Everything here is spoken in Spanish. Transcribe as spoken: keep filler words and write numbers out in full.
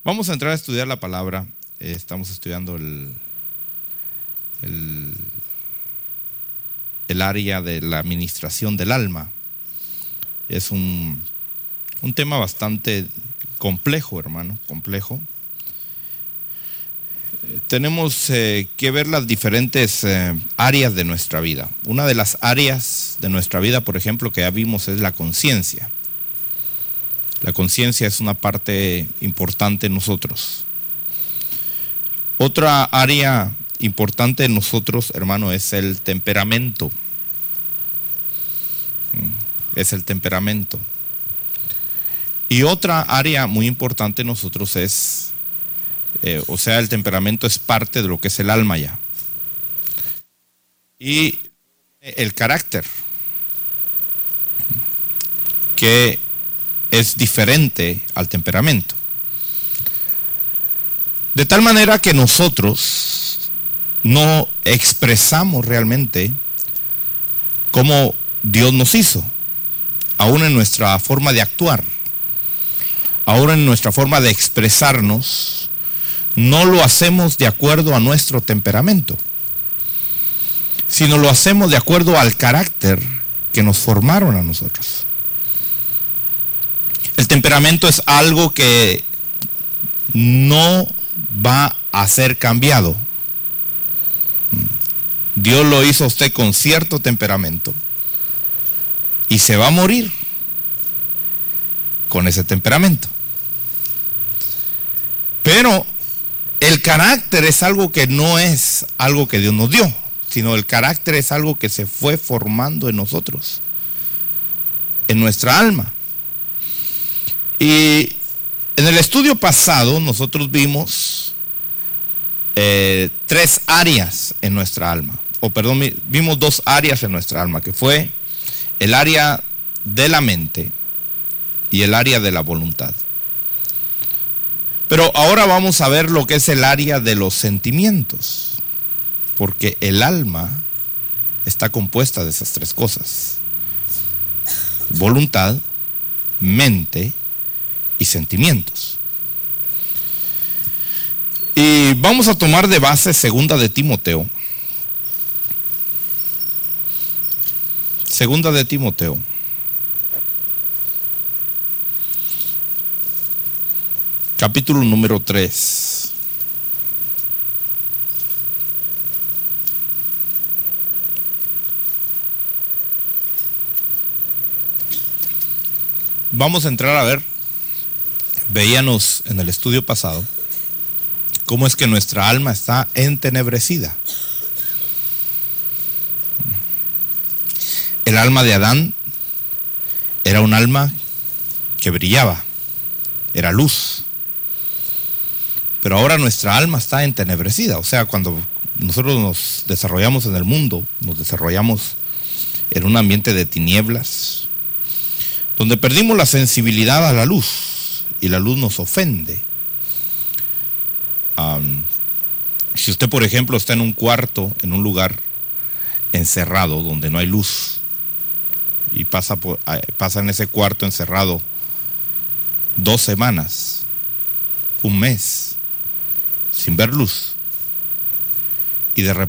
Vamos a entrar a estudiar la palabra. Eh, estamos estudiando el, el, el área de la administración del alma. Es un, un tema bastante complejo, hermano, complejo. Eh, tenemos eh, que ver las diferentes eh, áreas de nuestra vida. Una de las áreas de nuestra vida, por ejemplo, que ya vimos es la conciencia. La conciencia es una parte importante en nosotros. Otra área importante en nosotros, hermano, es el temperamento. Es el temperamento. Y otra área muy importante en nosotros es, eh, o sea, el temperamento es parte de lo que es el alma ya. Y el carácter, que es diferente al temperamento. De tal manera que nosotros no expresamos realmente cómo Dios nos hizo, aún en nuestra forma de actuar, aún en nuestra forma de expresarnos, no lo hacemos de acuerdo a nuestro temperamento, sino lo hacemos de acuerdo al carácter que nos formaron a nosotros. El temperamento es algo que no va a ser cambiado. Dios lo hizo a usted con cierto temperamento y se va a morir con ese temperamento. Pero el carácter es algo que no es algo que Dios nos dio, sino el carácter es algo que se fue formando en nosotros, en nuestra alma. Y en el estudio pasado nosotros vimos eh, tres áreas en nuestra alma, o perdón, vimos dos áreas en nuestra alma, que fue el área de la mente y el área de la voluntad. Pero ahora vamos a ver lo que es el área de los sentimientos, porque el alma está compuesta de esas tres cosas: voluntad, mente y sentimientos. Y vamos a tomar de base Segunda de Timoteo. Segunda de Timoteo. Capítulo número tres. Vamos a entrar a ver. Veíamos en el estudio pasado cómo es que nuestra alma está entenebrecida. El alma de Adán era un alma que brillaba, era luz. Pero ahora nuestra alma está entenebrecida. O sea, cuando nosotros nos desarrollamos en el mundo, nos desarrollamos en un ambiente de tinieblas, donde perdimos la sensibilidad a la luz. Y la luz nos ofende. Um, si usted, por ejemplo, está en un cuarto, en un lugar encerrado, donde no hay luz, y pasa, por, pasa en ese cuarto encerrado dos semanas, un mes, sin ver luz, y de repente